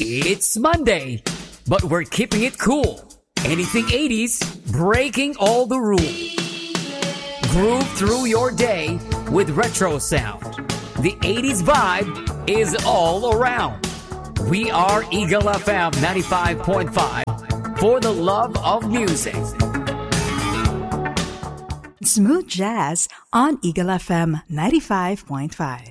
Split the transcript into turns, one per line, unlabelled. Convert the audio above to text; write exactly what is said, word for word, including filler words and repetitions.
It's Monday, but we're keeping it cool. Anything eighties, breaking all the rules. Groove through your day with retro sound. The eighties vibe is all around. We are Eagle F M ninety-five point five for the love of music.
Smooth Jazz on Eagle F M ninety-five point five.